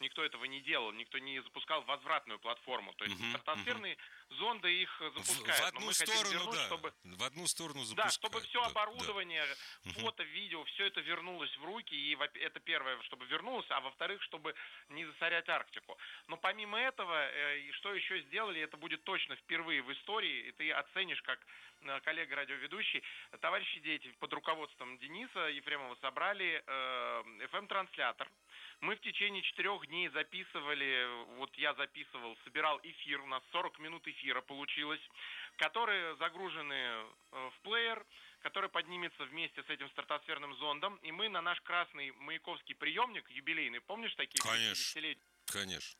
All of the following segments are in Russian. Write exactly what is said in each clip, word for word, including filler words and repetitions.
никто этого не делал, никто не запускал возвратную платформу. То есть uh-huh, стратосферные uh-huh. зонды их запускают. В, в одну но мы сторону, хотим вернуть, да. чтобы... В одну сторону запускают. Да, чтобы все да, оборудование, да. фото, видео, все это вернулось в руки. И это первое, чтобы вернулось, а во-вторых, чтобы не засорять Арктику. Но помимо этого, что еще сделали, это будет точно впервые в истории, и ты оценишь как коллега радиоведущий, товарищи деятели под руководством Дениса Ефремова собрали э, эф эм-транслятор. Мы в течение четырех дней записывали, вот я записывал, собирал эфир, у нас сорок минут эфира получилось, которые загружены в плеер, который поднимется вместе с этим стратосферным зондом, и мы на наш красный маяковский приемник юбилейный, помнишь такие? Конечно, конечно.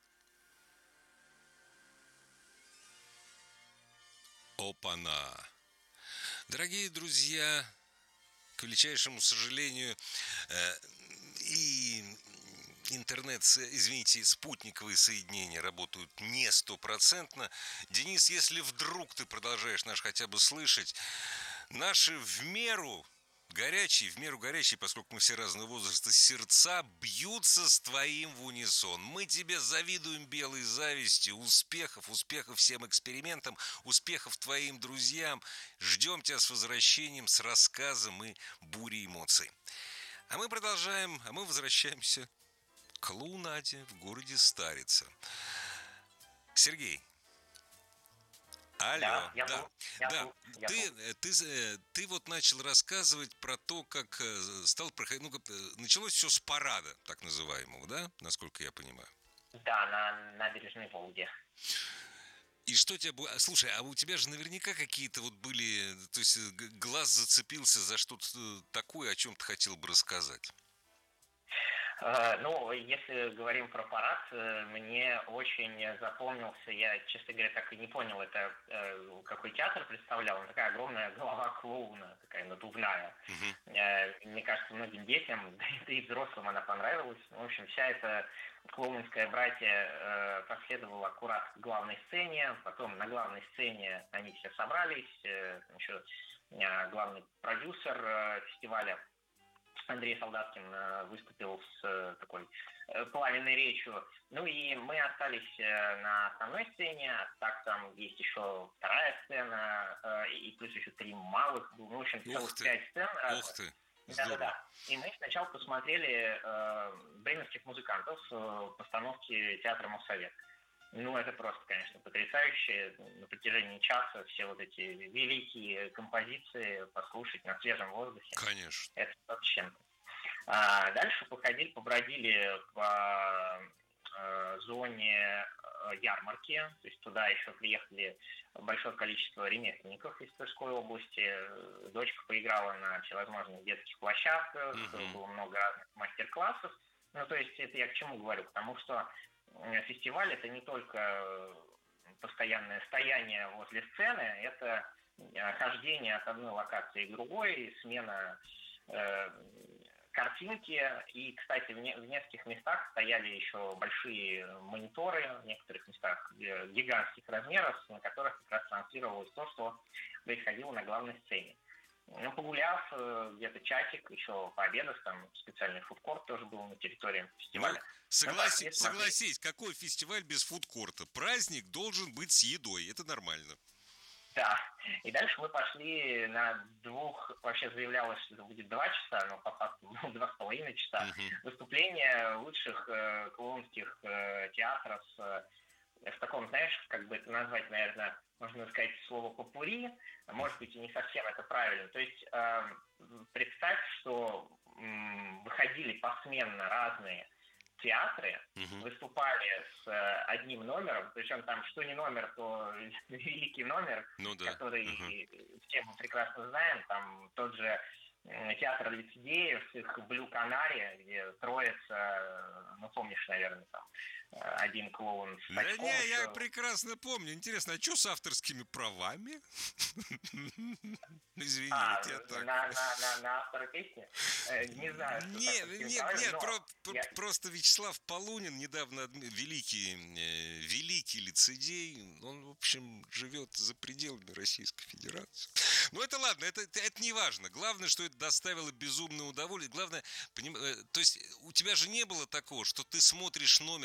Опа-на! Дорогие друзья, к величайшему сожалению, и интернет, извините, спутниковые соединения работают не стопроцентно. Денис, если вдруг ты продолжаешь нас хотя бы слышать, наши в меру горячие, в меру горячие, поскольку мы все разного возраста, сердца бьются с твоим в унисон. Мы тебе завидуем белой завистью, успехов, успехов всем экспериментам, успехов твоим друзьям. Ждем тебя с возвращением, с рассказом и бурей эмоций. А мы продолжаем, а мы возвращаемся к клоунаде в городе Старица. Сергей. Алло, да, я да, был, я да. был, я Ты, был. ты, ты вот начал рассказывать про то, как стал проходить, ну, началось все с парада, так называемого, да, насколько я понимаю? Да, на набережной Волги. И что тебя... Слушай, а у тебя же наверняка какие-то вот были... То есть глаз зацепился за что-то такое, о чем ты хотел бы рассказать? Ну, если говорим про парад, мне очень запомнился, я, честно говоря, так и не понял, это какой театр представлял, такая огромная голова клоуна, такая надувная. Uh-huh. Мне кажется, многим детям, да и взрослым она понравилась. В общем, вся эта клоунское братье последовало аккурат к главной сцене, потом на главной сцене они все собрались, еще главный продюсер фестиваля Андрей Солдаткин выступил с такой пламенной речью. Ну и мы остались на основной сцене, так там есть еще вторая сцена, и плюс еще три малых, ну, в общем, целых пять сцен. Ух ты! Да-да-да. И мы сначала посмотрели э, бременских музыкантов в постановке театра Моссовет. Ну, это просто, конечно, потрясающе. На протяжении часа все вот эти великие композиции послушать на свежем воздухе. Конечно. Это что-то с чем-то. А дальше походили, побродили по э, зоне э, ярмарки. То есть туда еще приехали большое количество ремесленников из Тверской области. Дочка поиграла на всевозможных детских площадках. Uh-huh. Было много разных мастер-классов. Ну, то есть это я к чему говорю? Потому что фестиваль — это не только постоянное стояние возле сцены, это хождение от одной локации к другой, смена э, картинки. И, кстати, в, не, в нескольких местах стояли еще большие мониторы, в некоторых местах гигантских размеров, на которых как раз транслировалось то, что происходило на главной сцене. Ну, погуляв где-то часик, еще пообедав, там специальный фудкорт тоже был на территории фестиваля. Ну, согласи, ну, согласись, какой фестиваль без фудкорта? Праздник должен быть с едой, это нормально. Да, и дальше мы пошли на двух, вообще заявлялось, что это будет два часа, но по факту ну, два с половиной часа, uh-huh. выступления лучших э, клоунских э, театров э, в таком, знаешь, как бы это назвать, наверное, можно сказать слово попурри, может быть, и не совсем это правильно. То есть э, представь, что э, выходили посменно разные театры, uh-huh. выступали с э, одним номером, причем там что не номер, то великий номер, ну, да. который uh-huh. все мы прекрасно знаем, там тот же э, театр лицедеев с их Блю Канари, где троица, ну помнишь, наверное, там один клоун с Да очком, не, что... я прекрасно помню. Интересно, а что с авторскими правами? Извини, а, я так. На, на, на, на автора песни? Не знаю. Нет, нет, нет, про, я... просто Вячеслав Полунин, недавно великий, великий лицедей, он, в общем, живет за пределами Российской Федерации. Ну, это ладно, это, это не важно. Главное, что это доставило безумное удовольствие. Главное, поним... то есть у тебя же не было такого, что ты смотришь номер,